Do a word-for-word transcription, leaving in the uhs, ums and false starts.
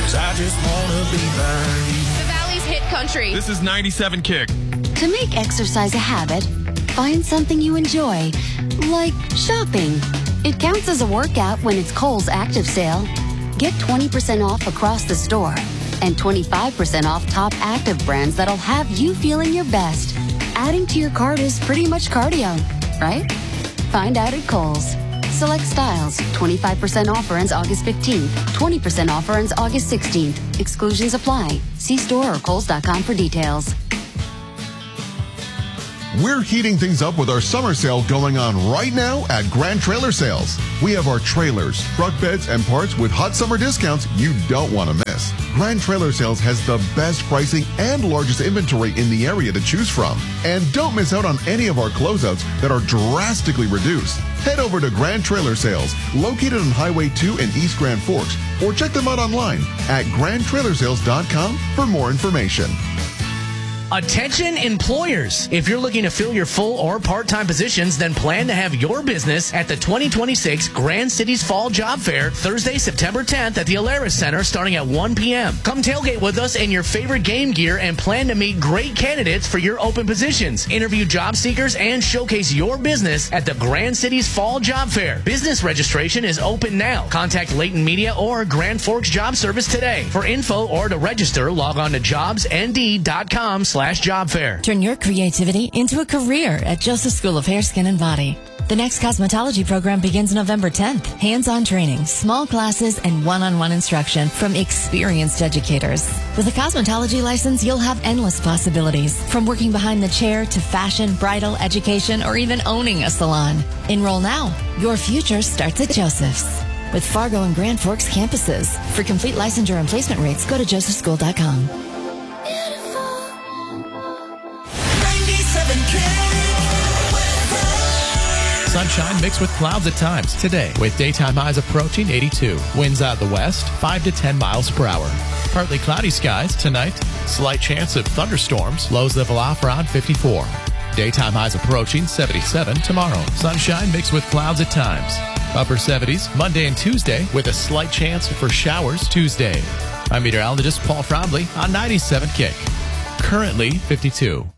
'cause I just wanna be by you. The Valley's hit country. This is ninety-seven Kick. To make exercise a habit, find something you enjoy, like shopping. It counts as a workout when it's Kohl's Active Sale. Get twenty percent off across the store and twenty-five percent off top active brands that'll have you feeling your best. Adding to your cart is pretty much cardio, right? Find out at Kohl's. Select styles. twenty-five percent offer ends August fifteenth. twenty percent offer ends August sixteenth. Exclusions apply. See store or kohls dot com for details. We're heating things up with our summer sale going on right now at Grand Trailer Sales. We have our trailers, truck beds, and parts with hot summer discounts you don't want to miss. Grand Trailer Sales has the best pricing and largest inventory in the area to choose from. And don't miss out on any of our closeouts that are drastically reduced. Head over to Grand Trailer Sales, located on Highway two in East Grand Forks, or check them out online at grand trailer sales dot com for more information. Attention employers. If you're looking to fill your full or part-time positions, then plan to have your business at the twenty twenty-six Grand Cities Fall Job Fair, Thursday, September tenth at the Alaris Center starting at one p.m. Come tailgate with us in your favorite game gear and plan to meet great candidates for your open positions. Interview job seekers and showcase your business at the Grand Cities Fall Job Fair. Business registration is open now. Contact Layton Media or Grand Forks Job Service today. For info or to register, log on to jobs n d dot com slash job fair. Turn your creativity into a career at Joseph School of Hair, Skin, and Body. The next cosmetology program begins November tenth. Hands-on training, small classes, and one-on-one instruction from experienced educators. With a cosmetology license, you'll have endless possibilities, from working behind the chair to fashion, bridal, education, or even owning a salon. Enroll now. Your future starts at Joseph's. With Fargo and Grand Forks campuses. For complete licensure and placement rates, go to joseph school dot com. Sunshine mixed with clouds at times today, with daytime highs approaching eighty-two. Winds out of the west, five to ten miles per hour. Partly cloudy skies tonight. Slight chance of thunderstorms. Lows level off around fifty-four. Daytime highs approaching seventy-seven tomorrow. Sunshine mixed with clouds at times. Upper seventies Monday and Tuesday, with a slight chance for showers Tuesday. I'm meteorologist Paul Frombley on ninety-seven Kick. Currently fifty-two.